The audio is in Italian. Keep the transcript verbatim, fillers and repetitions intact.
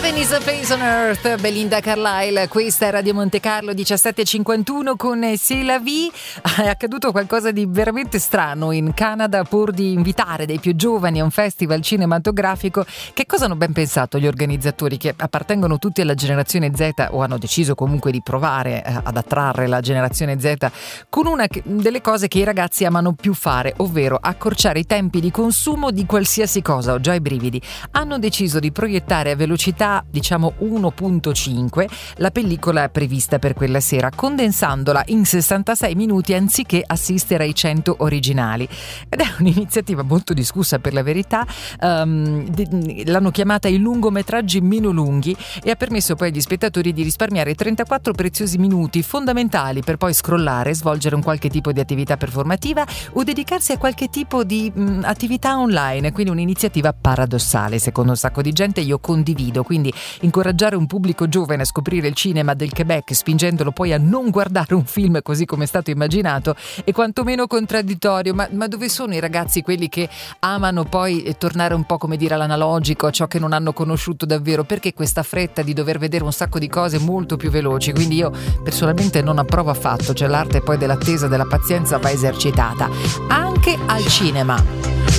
Heaven is a place on earth, Belinda Carlisle. Questa è Radio Monte Carlo diciassette e cinquantuno con C'est la vie. È accaduto qualcosa di veramente strano in Canada. Pur di invitare dei più giovani a un festival cinematografico, che cosa hanno ben pensato gli organizzatori, che appartengono tutti alla generazione Z o hanno deciso comunque di provare ad attrarre la generazione Z con una delle cose che i ragazzi amano più fare, ovvero accorciare i tempi di consumo di qualsiasi cosa. Ho già i brividi. Hanno deciso di proiettare a velocità diciamo uno virgola cinque la pellicola prevista per quella sera, condensandola in sessantasei minuti anziché assistere ai cento originali, ed è un'iniziativa molto discussa per la verità. Um, l'hanno chiamata i lungometraggi meno lunghi e ha permesso poi agli spettatori di risparmiare trentaquattro preziosi minuti fondamentali per poi scrollare, svolgere un qualche tipo di attività performativa o dedicarsi a qualche tipo di mh, attività online. Quindi un'iniziativa paradossale secondo un sacco di gente. Io condivido, quindi incoraggiare un pubblico giovane a scoprire il cinema del Quebec spingendolo poi a non guardare un film così come è stato immaginato è quantomeno contraddittorio. Ma, ma dove sono i ragazzi, quelli che amano poi tornare un po' come dire all'analogico, a ciò che non hanno conosciuto davvero? Perché questa fretta di dover vedere un sacco di cose molto più veloci? Quindi io personalmente non approvo affatto, cioè l'arte poi dell'attesa, della pazienza va esercitata anche al cinema.